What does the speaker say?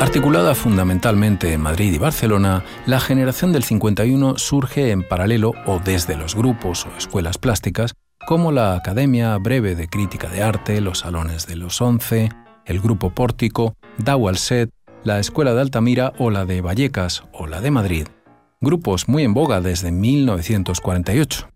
Articulada fundamentalmente en Madrid y Barcelona, la generación del 51 surge en paralelo o desde los grupos o escuelas plásticas como la Academia Breve de Crítica de Arte, los Salones de los 11, el Grupo Pórtico, Dau al Set, la Escuela de Altamira o la de Vallecas o la de Madrid. Grupos muy en boga desde 1948.